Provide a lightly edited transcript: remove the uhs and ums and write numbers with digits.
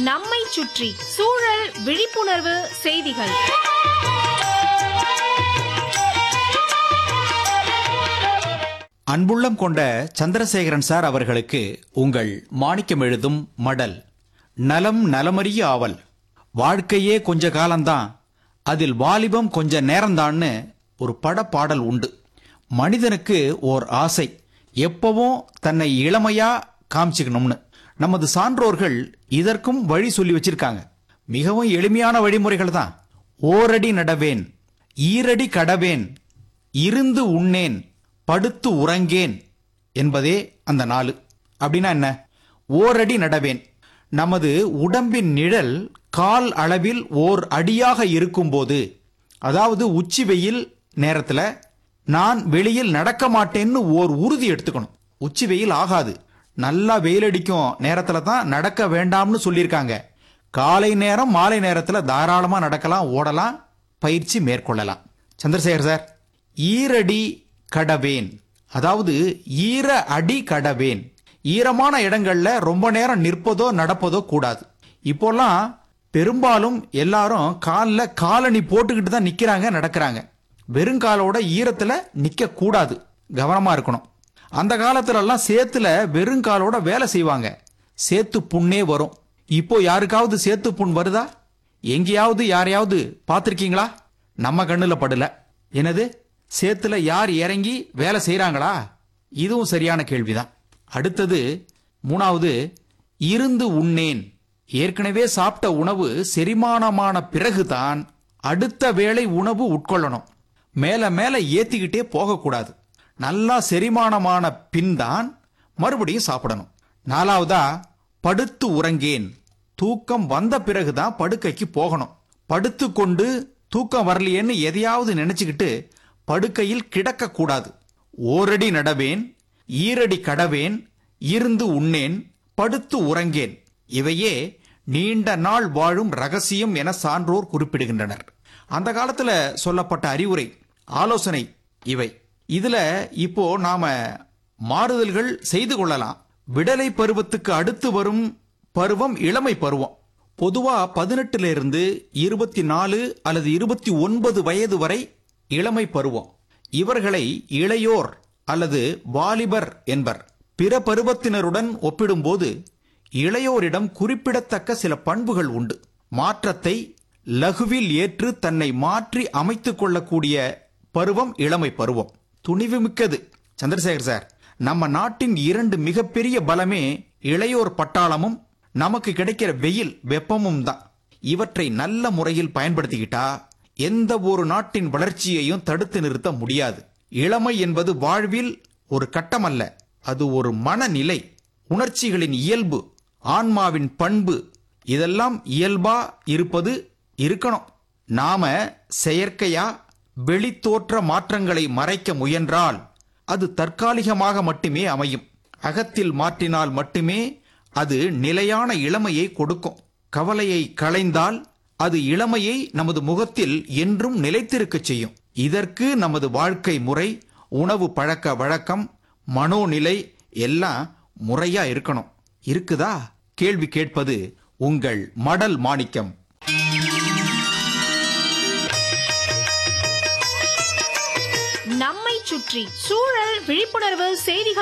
நம்மை சுற்றி சூழல் விழிப்புணர்வு செய்திகள். அன்புள்ளம் கொண்ட சந்திரசேகரன் சார் அவர்களுக்கு உங்கள் மாணிக்கம் எழுதும் மடல். நலம் நலமறிய ஆவல். வாழ்க்கையே கொஞ்ச காலம்தான், அதில் வாலிபம் கொஞ்ச நேரம்தான்னு ஒரு பாடல் உண்டு. மனிதனுக்கு ஓர் ஆசை, எப்பவும் தன்னை இளமையா காமிச்சுக்கணும்னு. நமது சான்றோர்கள் இதற்கும் வழி சொல்லி வச்சிருக்காங்க. மிகவும் எளிமையான வழிமுறைகள் தான். ஓரடி நடவேன், ஈரடி கடவேன், இருந்து உண்ணேன், படுத்து உறங்கேன் என்பதே அந்த 4. அப்படின்னா என்ன? ஓரடி நடவேன். நமது உடம்பின் நிழல் கால் அளவில் ஓர் அடியாக இருக்கும்போது, அதாவது உச்சி வெயில் நேரத்தில் நான் வெளியில் நடக்க மாட்டேன்னு ஓர் உறுதி எடுத்துக்கணும். உச்சி வெயில் ஆகாது, நல்லா வெயிலடிக்கும் நேரத்தில் தான் நடக்க வேண்டாம்னு சொல்லியிருக்காங்க. காலை நேரம் மாலை நேரத்தில் தாராளமாக நடக்கலாம், ஓடலாம், பயிற்சி மேற்கொள்ளலாம். சந்திரசேகர் சார், ஈரடி கடவேன், அதாவது ஈர அடி கடவேன். ஈரமான இடங்கள்ல ரொம்ப நேரம் நிற்பதோ நடப்பதோ கூடாது. இப்போல்லாம் பெரும்பாலும் எல்லாரும் காலில் காலணி போட்டுக்கிட்டு தான் நிக்கிறாங்க, நடக்கிறாங்க. வெறுங்காலோட ஈரத்துல நிக்க கூடாது, கவனமா இருக்கணும். அந்த காலத்துல எல்லாம் சேத்துல வெறுங்காலோட வேலை செய்வாங்க, சேத்து புண்ணே வரும். இப்போ யாருக்காவது சேத்து புண் வருதா? எங்கேயாவது யாரையாவது பார்த்திருக்கீங்களா? நம்ம கண்ணுல படல. என்னது, சேத்துல யார் இறங்கி வேலை செய்யறாங்களா? இதுவும் சரியான கேள்விதான். அடுத்தது 3வது, இருந்து உண்ணேன். ஏற்கனவே சாப்பிட்ட உணவு செரிமானமான பிறகுதான் அடுத்த வேளை உணவு உட்கொள்ளணும். மேல மேல ஏத்திக்கிட்டே போகக்கூடாது. நல்லா செரிமானமான பின் தான் மறுபடியும் சாப்பிடணும். 4வதா, படுத்து உறங்கேன். தூக்கம் வந்த பிறகுதான் படுக்கைக்கு போகணும். படுத்து கொண்டு தூக்கம் வரலையேன்னு எதையாவது நினைச்சுக்கிட்டு படுக்கையில் கிடக்க கூடாது. ஓரடி நடவேன், ஈரடி கடவேன், இருந்து உண்ணேன், படுத்து உறங்கேன். இவையே நீண்ட நாள் வாழும் ரகசியம் என சான்றோர் குறிப்பிடுகின்றனர். அந்த காலத்துல சொல்லப்பட்ட அறிவுரை, ஆலோசனை இவை. இதுல இப்போ நாம மாறுதல்கள் செய்து கொள்ளலாம். விடலை பருவத்துக்கு அடுத்து வரும் பருவம் இளமை பருவம். பொதுவா 18 இருந்து 24 அல்லது 29 வயது வரை இளமை பருவம். இவர்களை இளையோர் அல்லது வாலிபர் என்பர். பிற பருவத்தினருடன் ஒப்பிடும்போது இளையோரிடம் குறிப்பிடத்தக்க சில பண்புகள் உண்டு. மாற்றத்தை லகுவில் ஏற்று தன்னை மாற்றி அமைத்துக் கொள்ளக்கூடிய பருவம் இளமை பருவம். துணிவு மிக்கது. சந்திரசேகர் சார், நம்ம நாட்டின் 2 மிகப்பெரிய பலமே இளையோர் பட்டாளமும் நமக்கு கிடைக்கிற வெயில் வெப்பமும் தான். இவற்றை நல்ல முறையில் பயன்படுத்திக்கிட்டா எந்த ஒரு நாட்டின் வளர்ச்சியையும் தடுத்து நிறுத்த முடியாது. இளமை என்பது வாழ்வில் ஒரு கட்டம் அல்ல, அது ஒரு மனநிலை, உணர்ச்சிகளின் இயல்பு, ஆன்மாவின் பண்பு. இதெல்லாம் இயல்பா இருப்பது இருக்கணும். நாம செயற்கையா வெளித்தோற்ற மாற்றங்களை மறைக்க முயன்றால் அது தற்காலிகமாக மட்டுமே அமையும். அகத்தில் மாற்றினால் மட்டுமே அது நிலையான இளமையை கொடுக்கும். கவலையை களைந்தால் அது இளமையை நமது முகத்தில் என்றும் நிலைத்திருக்க செய்யும். இதற்கு நமது வாழ்க்கை முறை, உணவு பழக்க வழக்கம், மனோநிலை எல்லாம் முறையா இருக்கணும். இருக்குதா? கேள்வி கேட்பது உங்கள் மடல் மாணிக்கம். நம்மை சுற்றி சூழல் விழிப்புணர்வு செய்திகள்.